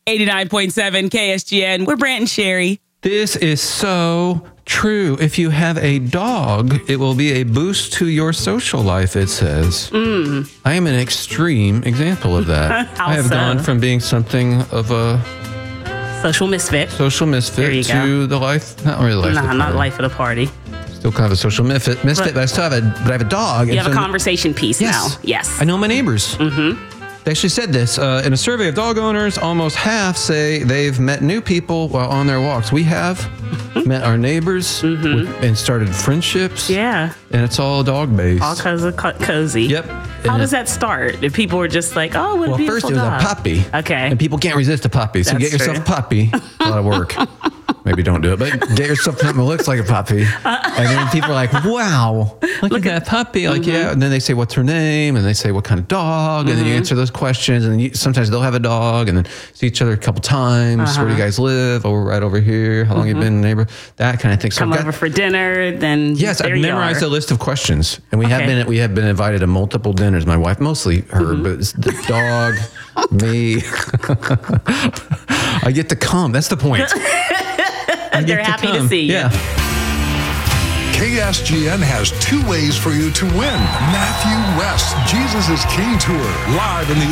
89.7 KSGN. We're Brant and Sherry. This is so true. If you have a dog, it will be a boost to your social life, it says. I am an extreme example of that. How I have so? gone from being something of a Social misfit. There you to the life, not really life of the party. Not life of the party. Still kind of a social misfit, but I still have a dog. You have a conversation piece now. Yes. I know my neighbors. They actually said this in a survey of dog owners. Almost half say they've met new people while on their walks. We have met our neighbors and started friendships. Yeah. And it's all dog based. All kinds of cozy. Yep. How does that start? If people were just like, oh, what a beautiful first it was dog. a puppy. Okay. And people can't resist a puppy. So That's get yourself true. a puppy. A lot of work. Maybe don't do it, but get yourself something that looks like a puppy. And then people are like, wow, look at that puppy. Like, yeah. And then they say, what's her name? And they say, what kind of dog? And then you answer those questions. And then sometimes they'll have a dog and then see each other a couple times. Where do you guys live? Oh, we're right over here. How long you been a neighbor? That kind of thing. So Come over for dinner, then yes, there I've you memorized are. a list of questions. And we have been invited to multiple dinners. My wife, mostly her, but it's the dog, me. I get to come. That's the point. They're happy to see you. Yeah. KSGN has two ways for you to win. Matthew West, Jesus is King Tour, live in the